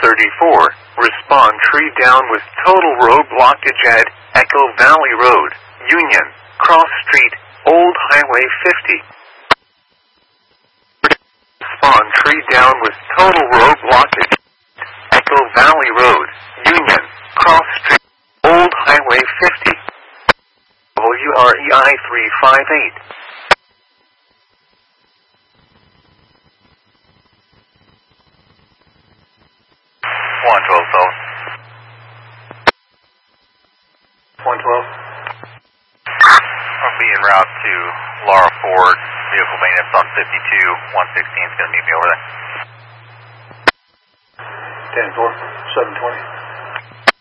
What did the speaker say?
34. Respond tree down with total road blockage at Echo Valley Road, Union, Cross Street, Old Highway 50. Respond tree down with total road blockage. Echo Valley Road, Union, Cross Street, Old Highway 50. WREI 358. 112 South. 112. I'll be en route to Laura Ford. Vehicle maintenance on 52. 116 is going to meet me over there. 10-4, 720.